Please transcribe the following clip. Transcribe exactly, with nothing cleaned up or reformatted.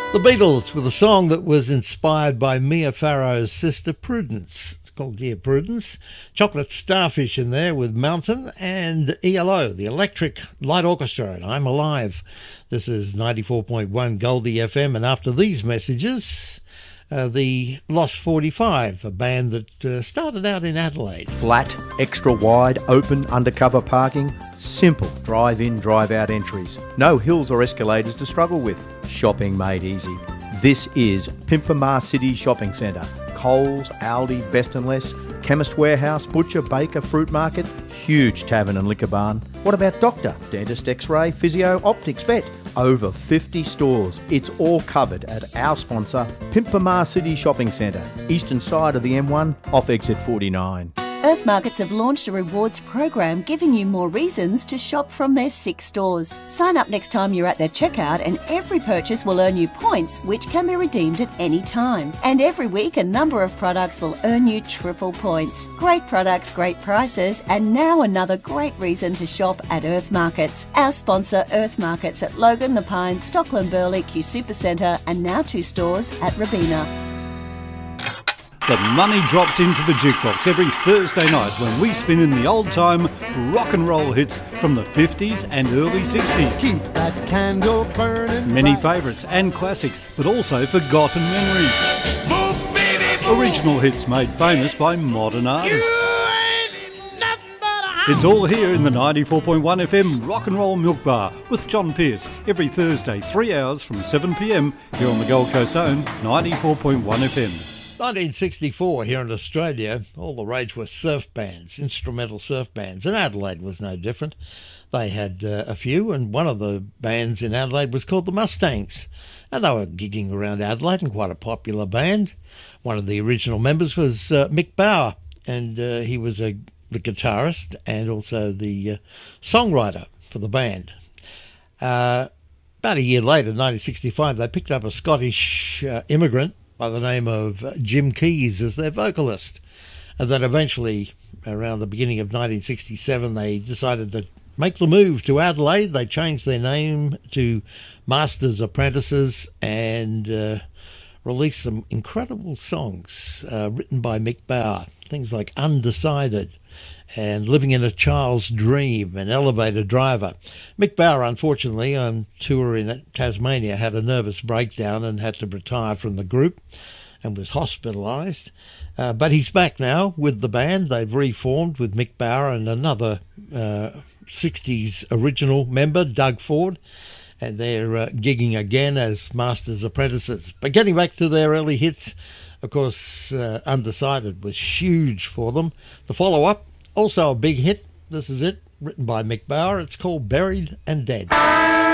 The Beatles with a song that was inspired by Mia Farrow's sister Prudence. It's called Dear Prudence. Chocolate Starfish in there with Mountain, and E L O, the Electric Light Orchestra, and I'm Alive. This is ninety-four point one Goldie F M, and after these messages, uh, the Lost forty-five, a band that uh, started out in Adelaide. Flat, extra wide, open, undercover parking. Simple drive-in, drive-out entries. No hills or escalators to struggle with. Shopping made easy. This is Pimpamar City Shopping Centre. Coles, Aldi, Best and Less, Chemist Warehouse, Butcher, Baker, Fruit Market, huge tavern and liquor barn. What about doctor, dentist, x-ray, physio, optics, vet? Over fifty stores. It's all covered at our sponsor, Pimpamar City Shopping Centre, eastern side of the M one, off exit forty-nine. Earth Markets have launched a rewards program giving you more reasons to shop from their six stores. Sign up next time you're at their checkout and every purchase will earn you points which can be redeemed at any time. And every week a number of products will earn you triple points. Great products, great prices, and now another great reason to shop at Earth Markets. Our sponsor Earth Markets at Logan, The Pines, Stockland, Burleigh, Q Supercentre, and now two stores at Rabina. The money drops into the jukebox every Thursday night when we spin in the old-time rock and roll hits from the fifties and early sixties. Keep that candle burning. Many favourites and classics, but also forgotten memories. Move, baby, move. Original hits made famous by modern artists. You ain't nothing but a It's all here in the ninety-four point one F M Rock and Roll Milk Bar with John Pearce every Thursday, three hours from seven p m here on the Gold Coast own ninety-four point one F M. nineteen sixty-four here in Australia, all the rage were surf bands, instrumental surf bands, and Adelaide was no different. They had uh, a few, and one of the bands in Adelaide was called the Mustangs, and they were gigging around Adelaide, and quite a popular band. One of the original members was uh, Mick Bauer, and uh, he was a, the guitarist and also the uh, songwriter for the band. Uh, about a year later, nineteen sixty-five, they picked up a Scottish uh, immigrant by the name of Jim Keys as their vocalist. And then eventually, around the beginning of nineteen sixty-seven, they decided to make the move to Adelaide. They changed their name to Masters Apprentices and uh, released some incredible songs uh, written by Mick Bauer. Things like Undecided and Living in a Child's Dream and Elevator Driver. Mick Bauer, unfortunately, on tour in Tasmania, had a nervous breakdown and had to retire from the group and was hospitalised. Uh, but he's back now with the band. They've reformed with Mick Bauer and another uh, sixties original member, Doug Ford, and they're uh, gigging again as Masters Apprentices. But getting back to their early hits, of course, uh, Undecided was huge for them. The follow-up, also a big hit. This is it, written by Mick Bauer. It's called Buried and Dead.